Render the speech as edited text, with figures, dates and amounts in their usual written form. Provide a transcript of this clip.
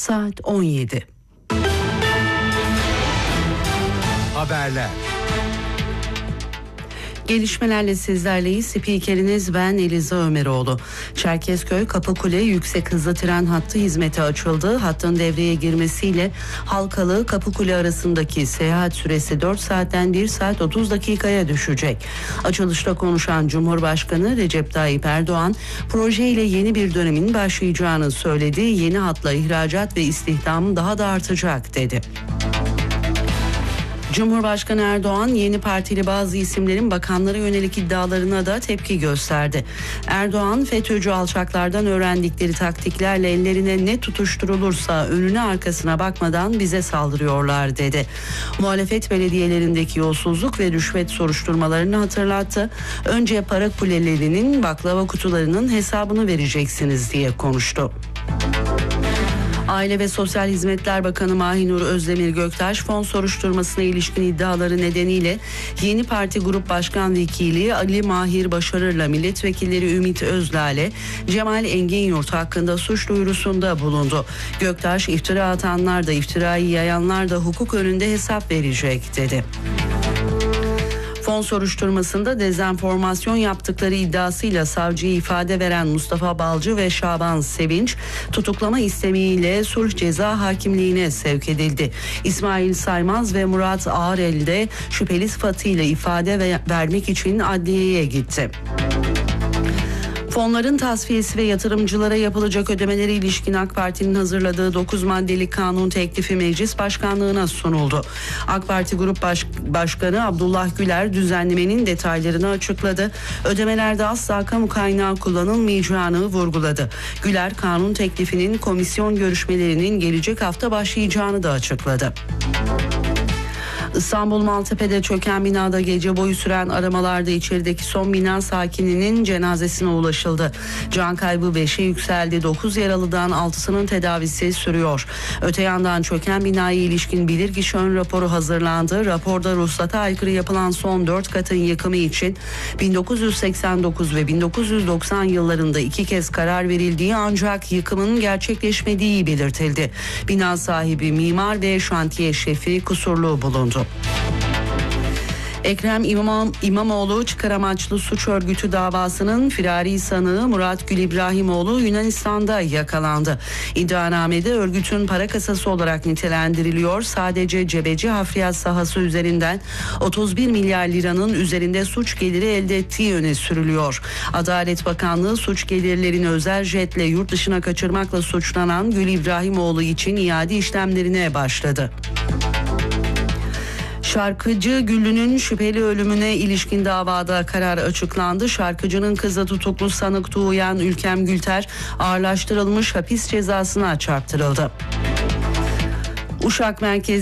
Saat 17. Haberler. Gelişmelerle sizlerleyiz. Spikeriniz ben Eliza Ömeroğlu. Çerkezköy Kapıkule yüksek hızlı tren hattı hizmete açıldı. Hattın devreye girmesiyle Halkalı Kapıkule arasındaki seyahat süresi 4 saatten 1 saat 30 dakikaya düşecek. Açılışta konuşan Cumhurbaşkanı Recep Tayyip Erdoğan, projeyle yeni bir dönemin başlayacağını söyledi. Yeni hatla ihracat ve istihdam daha da artacak dedi. Cumhurbaşkanı Erdoğan yeni partili bazı isimlerin bakanlara yönelik iddialarına da tepki gösterdi. Erdoğan, FETÖ'cü alçaklardan öğrendikleri taktiklerle ellerine ne tutuşturulursa önüne arkasına bakmadan bize saldırıyorlar dedi. Muhalefet belediyelerindeki yolsuzluk ve rüşvet soruşturmalarını hatırlattı. Önce para kulelerinin, baklava kutularının hesabını vereceksiniz diye konuştu. Aile ve Sosyal Hizmetler Bakanı Mahinur Özdemir Göktaş, fon soruşturmasına ilişkin iddiaları nedeniyle yeni Parti Grup Başkan Vekili Ali Mahir Başarır'la milletvekilleri Ümit Özlal'e Cemal Enginyurt hakkında suç duyurusunda bulundu. Göktaş, iftira atanlar da iftirayı yayanlar da hukuk önünde hesap verecek dedi. Fon soruşturmasında dezenformasyon yaptıkları iddiasıyla savcıya ifade veren Mustafa Balcı ve Şaban Sevinç tutuklama istemiyle sulh ceza hakimliğine sevk edildi. İsmail Saymaz ve Murat Ağrel de şüpheli sıfatıyla ifade vermek için adliyeye gitti. Fonların tasfiyesi ve yatırımcılara yapılacak ödemeleri ilişkin AK Parti'nin hazırladığı 9 maddelik kanun teklifi meclis başkanlığına sunuldu. AK Parti Grup Başkanı Abdullah Güler düzenlemenin detaylarını açıkladı. Ödemelerde asla kamu kaynağı kullanılmayacağını vurguladı. Güler, kanun teklifinin komisyon görüşmelerinin gelecek hafta başlayacağını da açıkladı. İstanbul Maltepe'de çöken binada gece boyu süren aramalarda içerideki son bina sakininin cenazesine ulaşıldı. Can kaybı 5'e yükseldi. 9 yaralıdan 6'sının tedavisi sürüyor. Öte yandan çöken binaya ilişkin bilirkişi ön raporu hazırlandı. Raporda ruhsata aykırı yapılan son 4 katın yıkımı için 1989 ve 1990 yıllarında 2 kez karar verildiği ancak yıkımın gerçekleşmediği belirtildi. Bina sahibi mimar ve şantiye şefi kusurlu bulundu. Ekrem İmamoğlu çıkar amaçlı suç örgütü davasının firari sanığı Murat Gül İbrahimoğlu Yunanistan'da yakalandı. İddianamede örgütün para kasası olarak nitelendiriliyor. Sadece Cebeci hafriyat sahası üzerinden 31 milyar liranın üzerinde suç geliri elde ettiği öne sürülüyor. Adalet Bakanlığı suç gelirlerini özel jetle yurt dışına kaçırmakla suçlanan Gül İbrahimoğlu için iade işlemlerine başladı. Şarkıcı Güllü'nün şüpheli ölümüne ilişkin davada karar açıklandı. Şarkıcının kızı tutuklu sanık Tuğyan Ülkem Gülter ağırlaştırılmış hapis cezasına çarptırıldı. Uşak merkezi